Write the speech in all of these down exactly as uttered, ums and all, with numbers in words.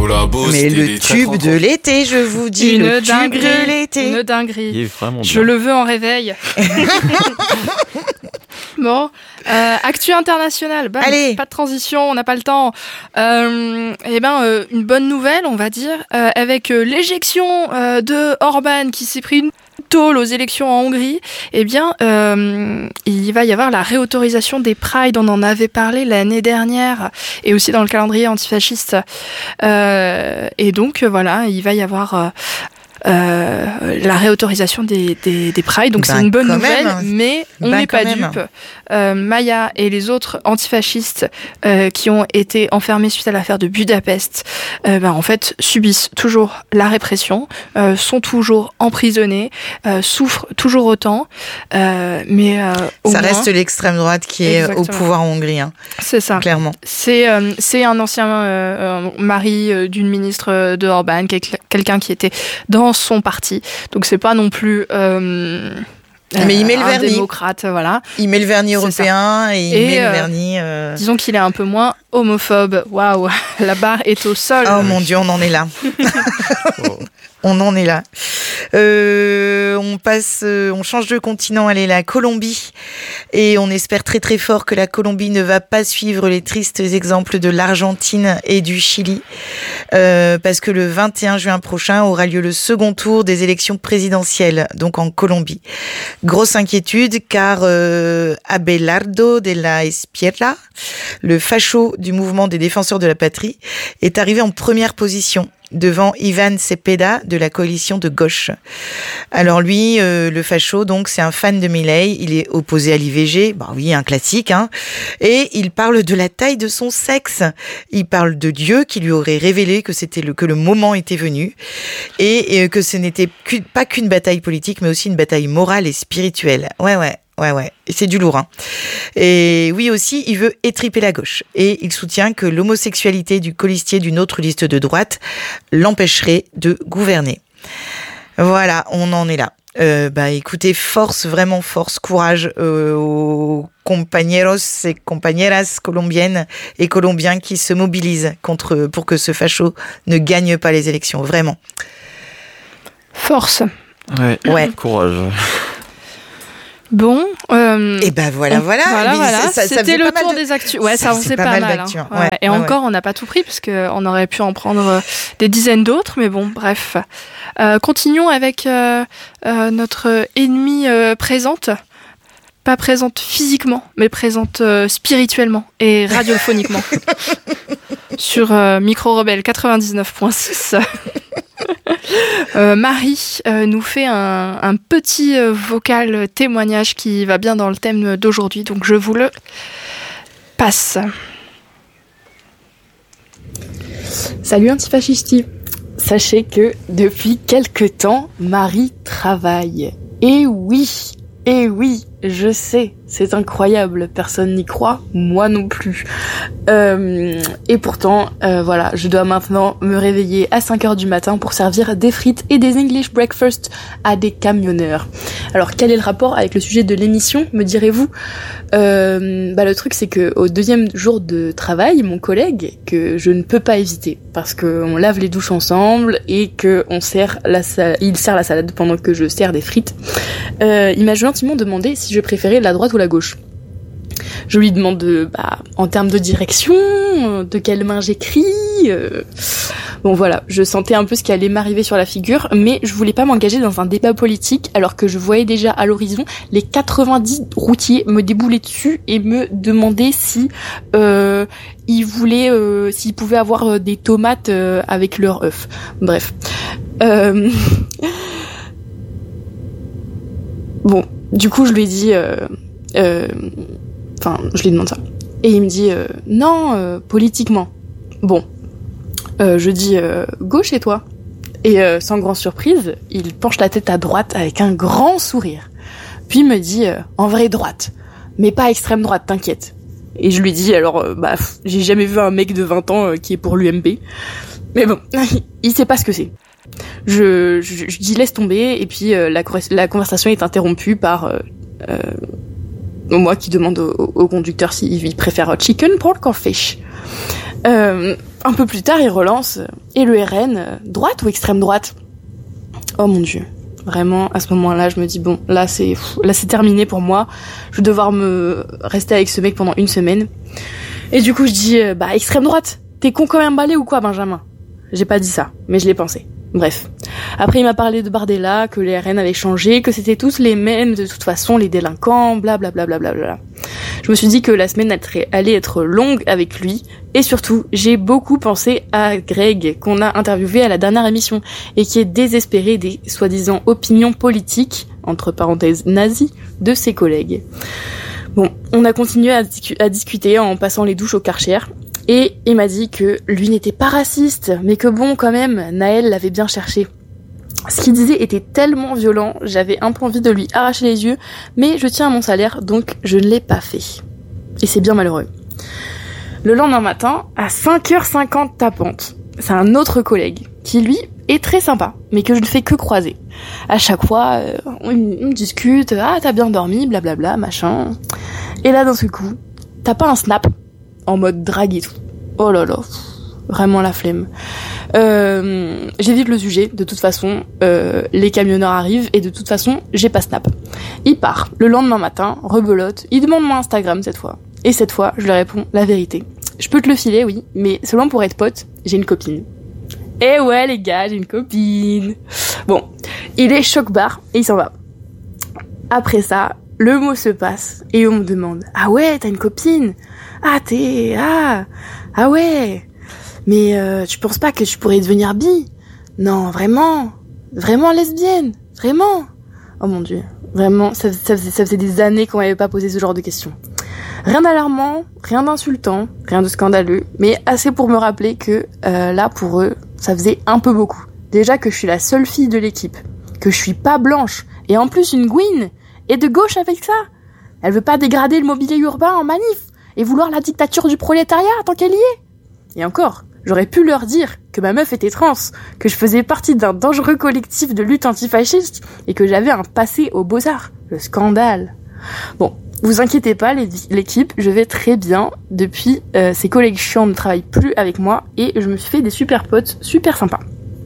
Mais le tube de l'été, je vous dis, une le dinguerie, tube de l'été. Une dinguerie. Il est vraiment Je bien. le veux en réveil. Bon, euh, actu international. Bam, Allez. Pas de transition, on n'a pas le temps. Euh, eh ben, euh, une bonne nouvelle, on va dire, euh, avec euh, l'éjection euh, de Orban qui s'est pris une tôle aux élections en Hongrie. Eh bien, euh, il va y avoir la réautorisation des prides. On en avait parlé l'année dernière et aussi dans le calendrier antifasciste. Euh, et donc, euh, voilà, il va y avoir euh, Euh, la réautorisation des, des, des prides, donc Ben, c'est une bonne quand nouvelle, même. mais on Ben, n'est quand pas même. dupes. Euh, Maya et les autres antifascistes euh, qui ont été enfermés suite à l'affaire de Budapest, euh, ben, en fait, subissent toujours la répression, euh, sont toujours emprisonnés, euh, souffrent toujours autant, euh, mais euh, au Ça moins, reste l'extrême droite qui est Exactement. au pouvoir en Hongrie, hein, c'est ça. clairement. C'est euh, c'est un ancien euh, euh, mari euh, d'une ministre de Orban, quel- quelqu'un qui était dans son parti. Donc c'est pas non plus euh, Mais il met le un vernis. démocrate, voilà. Il met le vernis C'est européen et il Et, met euh, le vernis... euh, Disons qu'il est un peu moins homophobe. Waouh, la barre est au sol. Oh mon Dieu, on en est là. Oh. On en est là. Euh, on passe, euh, on change de continent, allez, la Colombie. Et on espère très très fort que la Colombie ne va pas suivre les tristes exemples de l'Argentine et du Chili. Euh, parce que le vingt et un juin prochain aura lieu le second tour des élections présidentielles, donc en Colombie. Grosse inquiétude car euh, Abelardo de la Espriella, le facho du mouvement des défenseurs de la patrie, est arrivé en première position devant Ivan Cepeda de la coalition de gauche. Alors lui, euh, le facho, donc, c'est un fan de Milei, il est opposé à l'I V G, bah oui, un classique, hein, et il parle de la taille de son sexe. Il parle de Dieu qui lui aurait révélé que c'était le, que le moment était venu, et, et que ce n'était qu'une- pas qu'une bataille politique, mais aussi une bataille morale et spirituelle. Ouais, ouais. Ouais, ouais, c'est du lourd, hein. Et oui aussi, il veut étriper la gauche. Et il soutient que l'homosexualité du colistier d'une autre liste de droite l'empêcherait de gouverner. Voilà, on en est là. Euh, bah écoutez, force, vraiment force, courage euh, aux compañeros et compañeras colombiennes et colombiens qui se mobilisent contre, pour que ce facho ne gagne pas les élections, vraiment. Force. Ouais. Ouais. Courage. Bon. Euh, Et ben voilà, on- voilà. Voilà, Mais voilà. ça- ça C'était faisait le pas mal tour de- des actus. Ouais, ça ça, on faisait sait pas pas mal mal. d'actu, hein. hein. Ouais. Ouais, Et ouais, encore, on n'a pas tout pris parce qu'on aurait pu en prendre euh, des dizaines d'autres, mais bon, bref. Euh, continuons avec euh, euh, notre ennemie euh, présente. Pas présente physiquement, mais présente euh, spirituellement et radiophoniquement. Sur euh, Micro Rebelle quatre-vingt-dix-neuf point six. Euh, Marie euh, nous fait un, un petit euh, vocal témoignage qui va bien dans le thème d'aujourd'hui, donc je vous le passe. Salut Antifascisti. Sachez que depuis quelque temps, Marie travaille. Et oui, et oui, je sais, c'est incroyable, personne n'y croit, moi non plus. Euh, et pourtant, euh, voilà, je dois maintenant me réveiller à cinq heures du matin pour servir des frites et des English breakfast à des camionneurs. Alors, quel est le rapport avec le sujet de l'émission, me direz-vous ? euh, bah, Le truc, c'est que au deuxième jour de travail, mon collègue, que je ne peux pas éviter, parce qu'on lave les douches ensemble et que on sert la sa- il sert la salade pendant que je sers des frites, euh, il m'a gentiment demandé si je préférais la droite ou la gauche. Je lui demande, euh, bah, en termes de direction, euh, de quelle main j'écris. Euh... Bon voilà, je sentais un peu ce qui allait m'arriver sur la figure, mais je voulais pas m'engager dans un débat politique alors que je voyais déjà à l'horizon les quatre-vingt-dix routiers me débouler dessus et me demander si euh, ils voulaient, euh, s'ils pouvaient avoir euh, des tomates euh, avec leur œuf. Bref. Euh... Bon, du coup je lui ai dit... Euh... Euh... Enfin, je lui demande ça. Et il me dit euh, non, euh, politiquement. Bon, euh, je dis euh, gauche et toi. Et euh, sans grande surprise, il penche la tête à droite avec un grand sourire. Puis il me dit euh, en vrai droite, mais pas extrême droite, t'inquiète. Et je lui dis alors, euh, bah, pff, j'ai jamais vu un mec de vingt ans euh, qui est pour l'U M P. Mais bon, il sait pas ce que c'est. Je, je, je dis laisse tomber, et puis euh, la, la conversation est interrompue par... Euh, euh, moi qui demande au, au conducteur s'il préfère chicken, pork or fish. Euh, un peu plus tard, il relance euh, « Et le R N, euh, droite ou extrême droite ?» Oh mon Dieu. Vraiment, à ce moment-là, je me dis, bon, là c'est, pff, là c'est terminé pour moi. Je vais devoir me rester avec ce mec pendant une semaine. Et du coup, je dis, euh, bah, extrême droite, t'es con comme un balai ou quoi, Benjamin? J'ai pas dit ça, mais je l'ai pensé. Bref. Après, il m'a parlé de Bardella, que les R N avaient changé, que c'était tous les mêmes, de toute façon, les délinquants, blablabla. Bla bla bla bla. Je me suis dit que la semaine allait être longue avec lui, et surtout, j'ai beaucoup pensé à Greg, qu'on a interviewé à la dernière émission, et qui est désespéré des soi-disant opinions politiques, entre parenthèses nazies, de ses collègues. Bon, on a continué à, discu- à discuter en passant les douches au Karcher, et il m'a dit que lui n'était pas raciste, mais que bon, quand même, Naël l'avait bien cherché. Ce qu'il disait était tellement violent, j'avais un peu envie de lui arracher les yeux, mais je tiens à mon salaire, donc je ne l'ai pas fait. Et c'est bien malheureux. Le lendemain matin, à cinq heures cinquante tapante, c'est un autre collègue, qui lui est très sympa, mais que je ne fais que croiser. À chaque fois, euh, on, on discute, ah t'as bien dormi, blablabla, machin. Et là, d'un seul coup, t'as pas un snap en mode drague et tout. Oh là là, vraiment la flemme. Euh, j'évite le sujet, de toute façon, euh, les camionneurs arrivent et de toute façon, j'ai pas snap. Il part, le lendemain matin, rebelote, il demande mon Instagram cette fois. Et cette fois, je lui réponds la vérité. Je peux te le filer, oui, mais seulement pour être pote, j'ai une copine. Eh ouais les gars, j'ai une copine. Bon, il est choc-barre et il s'en va. Après ça, le mot se passe et on me demande « Ah ouais, t'as une copine ? Ah t'es... Ah Ah ouais !» Mais euh, tu penses pas que tu pourrais devenir bi? Non, vraiment? Vraiment lesbienne? Vraiment? Oh mon Dieu, vraiment, ça, ça, faisait, ça faisait des années qu'on m'avait pas posé ce genre de questions. Rien d'alarmant, rien d'insultant, rien de scandaleux, mais assez pour me rappeler que euh, là, pour eux, ça faisait un peu beaucoup. Déjà que je suis la seule fille de l'équipe, que je suis pas blanche, et en plus une gouine, et de gauche avec ça. Elle veut pas dégrader le mobilier urbain en manif, et vouloir la dictature du prolétariat tant qu'elle y est. Et encore, j'aurais pu leur dire que ma meuf était trans, que je faisais partie d'un dangereux collectif de lutte antifasciste, et que j'avais un passé aux Beaux-Arts. Le scandale. Bon, vous inquiétez pas, l'équipe, je vais très bien. Depuis, euh, ces collègues chiants ne travaillent plus avec moi, et je me suis fait des super potes, super sympas.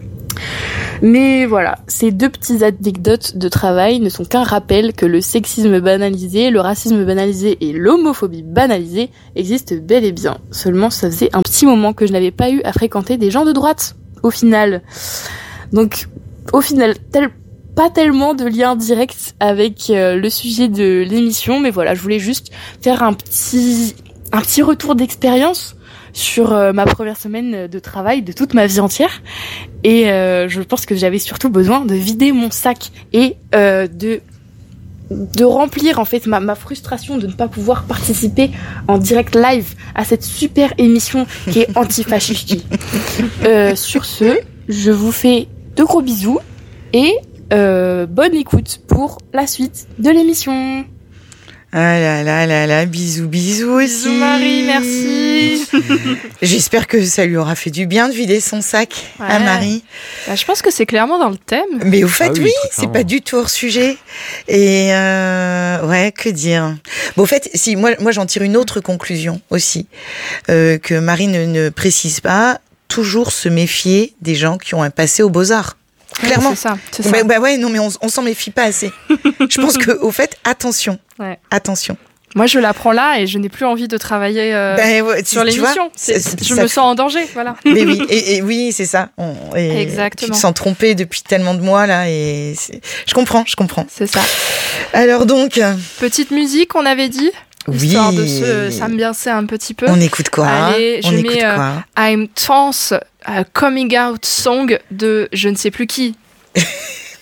Mais voilà, ces deux petites anecdotes de travail ne sont qu'un rappel que le sexisme banalisé, le racisme banalisé et l'homophobie banalisée existent bel et bien. Seulement, ça faisait un petit moment que je n'avais pas eu à fréquenter des gens de droite, au final. Donc, au final, tel, pas tellement de lien direct avec euh, le sujet de l'émission, mais voilà, je voulais juste faire un petit, un petit retour d'expérience sur euh, ma première semaine de travail de toute ma vie entière, et euh, je pense que j'avais surtout besoin de vider mon sac et euh, de de remplir en fait ma, ma frustration de ne pas pouvoir participer en direct live à cette super émission qui est antifasciste. euh, sur ce, je vous fais de gros bisous et euh, bonne écoute pour la suite de l'émission. Ah là là là là, bisous bisous aussi. Bisous Marie, merci. J'espère que ça lui aura fait du bien de vider son sac ouais. à Marie. Bah, je pense que c'est clairement dans le thème. Mais au fait, ah oui, oui c'est pas du tout hors sujet. Et euh, ouais, que dire. Bon, au fait, si moi, moi j'en tire une autre conclusion aussi, euh, que Marie ne, ne précise pas. Toujours se méfier des gens qui ont un passé aux Beaux-Arts. Clairement. Ouais, c'est ça. C'est ça. Bah, bah ouais, non, mais on, on s'en méfie pas assez. Je pense que, au fait, attention. Ouais. Attention. Moi, je l'apprends là et je n'ai plus envie de travailler euh, ben, ouais, tu, sur l'émission. C'est, c'est, je me sens en danger, voilà. Mais oui, et, et oui, c'est ça. On, et Exactement. Tu te sens trompée depuis tellement de mois là, et c'est... je comprends, je comprends. C'est ça. Alors donc, petite musique, on avait dit. Oui. Histoire de se s'ambiancer un petit peu. On écoute quoi? Allez, on je écoute mets quoi euh, I'm Trans, uh, Coming Out Song de je ne sais plus qui.